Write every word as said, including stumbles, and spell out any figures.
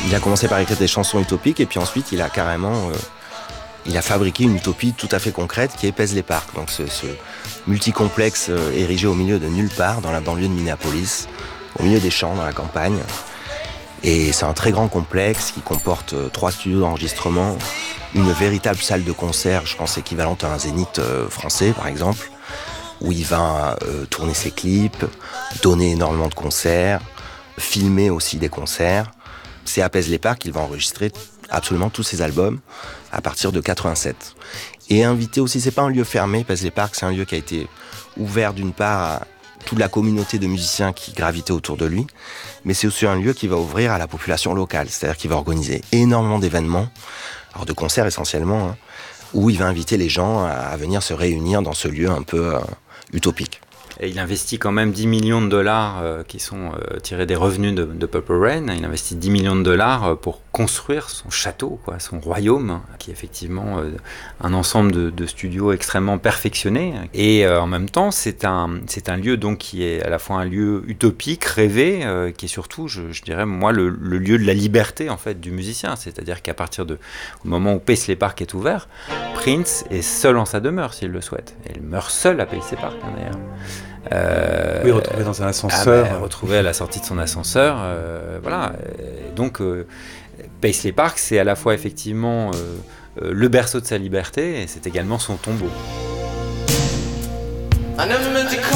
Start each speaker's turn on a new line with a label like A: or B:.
A: Il a commencé par écrire des chansons utopiques et puis ensuite il a carrément... Euh, il a fabriqué une utopie tout à fait concrète qui est Paisley Park. Donc ce, ce multicomplexe euh, érigé au milieu de nulle part dans la banlieue de Minneapolis, au milieu des champs, dans la campagne. Et c'est un très grand complexe qui comporte euh, trois studios d'enregistrement, une véritable salle de concert, je pense équivalente à un zénith euh, français par exemple, où il va euh, tourner ses clips, donner énormément de concerts, filmer aussi des concerts. C'est à Paisley Park qu'il va enregistrer absolument tous ses albums à partir de quatre-vingt-sept. Et invité aussi, c'est pas un lieu fermé, Paisley Park, c'est un lieu qui a été ouvert d'une part à toute la communauté de musiciens qui gravitaient autour de lui, mais c'est aussi un lieu qui va ouvrir à la population locale, c'est-à-dire qu'il va organiser énormément d'événements, alors de concerts essentiellement, hein, où il va inviter les gens à venir se réunir dans ce lieu un peu euh, utopique.
B: Et il investit quand même dix millions de dollars euh, qui sont euh, tirés des revenus de, de Purple Rain. Il investit dix millions de dollars euh, pour construire son château, quoi, son royaume, qui est effectivement euh, un ensemble de, de studios extrêmement perfectionnés. Et euh, en même temps, c'est un, c'est un lieu donc, qui est à la fois un lieu utopique, rêvé, euh, qui est surtout, je, je dirais, moi, le, le lieu de la liberté en fait, du musicien. C'est-à-dire qu'à partir du moment où Paisley Park est ouvert, Prince est seul en sa demeure s'il le souhaite. Et il meurt seul à Paisley Park, hein, d'ailleurs.
C: Euh, oui, retrouvé dans un ascenseur.
B: Ah bah, retrouvé à la sortie de son ascenseur. Euh, voilà. Et donc, euh, Paisley Park, c'est à la fois effectivement euh, euh, le berceau de sa liberté et c'est également son tombeau. I never meant to